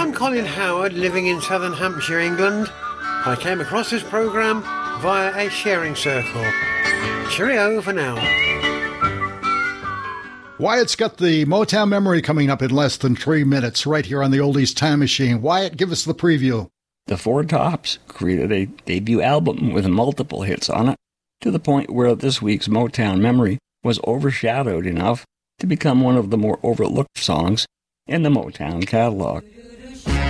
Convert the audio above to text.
I'm Colin Howard, living in southern Hampshire, England. I came across this programme via a sharing circle. Cheerio for now. Wyatt's got the Motown Memory coming up in less than 3 minutes right here on the Oldies Time Machine. Wyatt, give us the preview. The Four Tops created a debut album with multiple hits on it, to the point where this week's Motown Memory was overshadowed enough to become one of the more overlooked songs in the Motown catalog.